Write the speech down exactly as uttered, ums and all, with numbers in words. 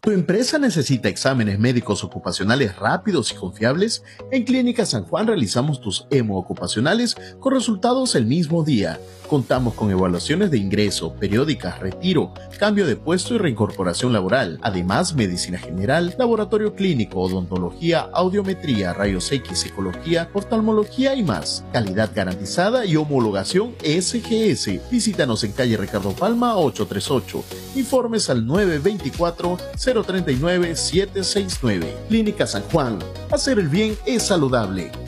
¿Tu empresa necesita exámenes médicos ocupacionales rápidos y confiables? En Clínica San Juan realizamos tus hemo ocupacionales con resultados el mismo día. Contamos con evaluaciones de ingreso, periódicas, retiro, cambio de puesto y reincorporación laboral. Además, medicina general, laboratorio clínico, odontología, audiometría, rayos X, psicología, oftalmología y más. Calidad garantizada y homologación S G S. Visítanos en calle Ricardo Palma ocho tres ocho. Informes al nueve dos cuatro, cero tres nueve, siete seis nueve. Clínica San Juan. Hacer el bien es saludable.